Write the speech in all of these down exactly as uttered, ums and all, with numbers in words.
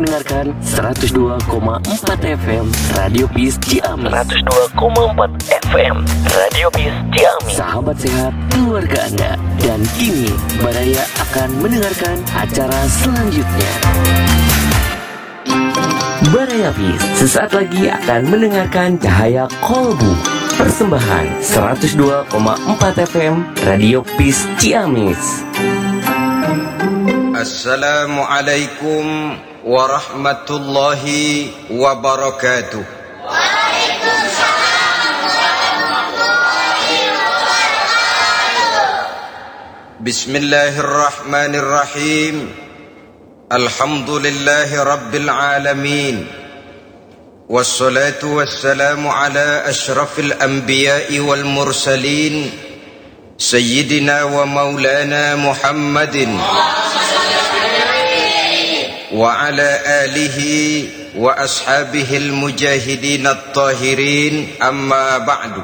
mendengarkan seratus dua koma empat F M Radio Peace Ciamis. seratus dua koma empat F M Radio Peace Ciamis. Sahabat sehat keluarga Anda. Dan kini Baraya akan mendengarkan acara selanjutnya. Baraya Peace sesaat lagi akan mendengarkan Cahaya Kolbu. Persembahan seratus dua koma empat F M Radio Peace Ciamis. Assalamualaikum warahmatullahi wabarakatuh. Waalaikumsalam warahmatullahi wabarakatuh. Bismillahirrahmanirrahim. Alhamdulillahi rabbil alamin. Wassalatu wassalamu ala ashrafil anbiya'i wal mursalin Sayyidina wa maulana Muhammadin wa ala alihi wa ashabihil mujahidin at-tahirin, amma ba'du.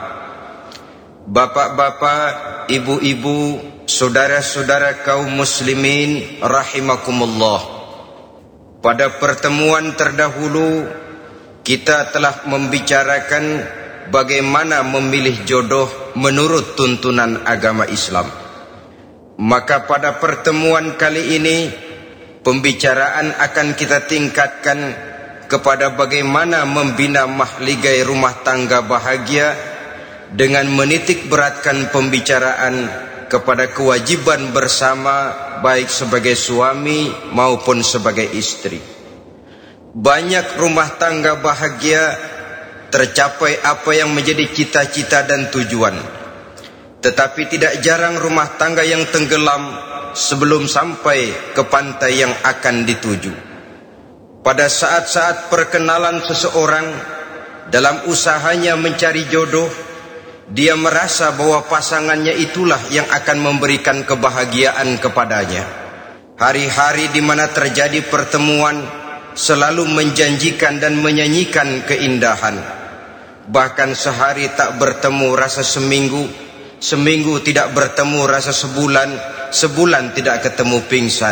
Bapak-bapak, ibu-ibu, saudara-saudara kaum muslimin rahimakumullah. Pada pertemuan terdahulu kita telah membicarakan bagaimana memilih jodoh menurut tuntunan agama Islam. Maka pada pertemuan kali ini pembicaraan akan kita tingkatkan kepada bagaimana membina mahligai rumah tangga bahagia dengan menitik beratkan pembicaraan kepada kewajiban bersama baik sebagai suami maupun sebagai istri. Banyak rumah tangga bahagia tercapai apa yang menjadi cita-cita dan tujuan. Tetapi tidak jarang rumah tangga yang tenggelam sebelum sampai ke pantai yang akan dituju. Pada saat-saat perkenalan seseorang dalam usahanya mencari jodoh, dia merasa bahwa pasangannya itulah yang akan memberikan kebahagiaan kepadanya. Hari-hari di mana terjadi pertemuan selalu menjanjikan dan menyanyikan keindahan. Bahkan sehari tak bertemu rasa seminggu, seminggu tidak bertemu rasa sebulan, sebulan tidak ketemu pingsan.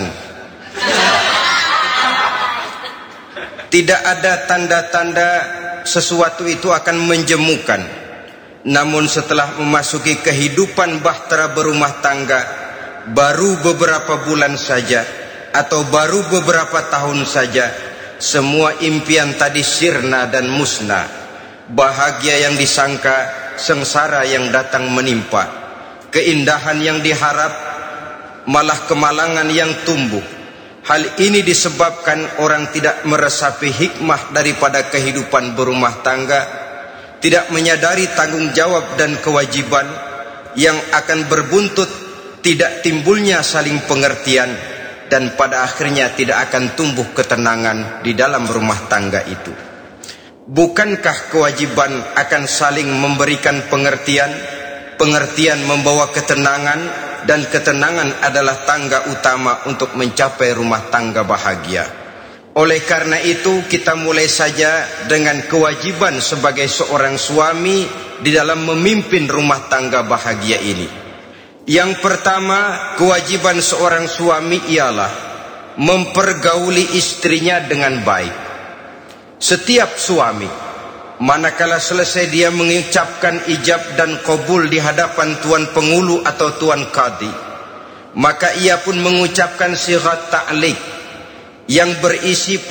Tidak ada tanda-tanda sesuatu itu akan menjemukan. Namun setelah memasuki kehidupan bahtera berumah tangga, baru beberapa bulan saja atau baru beberapa tahun saja, semua impian tadi sirna dan musnah. Bahagia yang disangka, sengsara yang datang menimpa. Keindahan yang diharap, malah kemalangan yang tumbuh. Hal ini disebabkan orang tidak meresapi hikmah daripada kehidupan berumah tangga, tidak menyadari tanggung jawab dan kewajiban yang akan berbuntut tidak timbulnya saling pengertian, dan pada akhirnya tidak akan tumbuh ketenangan di dalam rumah tangga itu. Bukankah kewajiban akan saling memberikan pengertian? Pengertian membawa ketenangan, dan ketenangan adalah tangga utama untuk mencapai rumah tangga bahagia. Oleh karena itu, kita mulai saja dengan kewajiban sebagai seorang suami di dalam memimpin rumah tangga bahagia ini. Yang pertama, kewajiban seorang suami ialah mempergauli istrinya dengan baik. Setiap suami, manakala selesai dia mengucapkan ijab dan qabul di hadapan tuan pengulu atau tuan qadi, maka ia pun mengucapkan sighat ta'liq yang berisi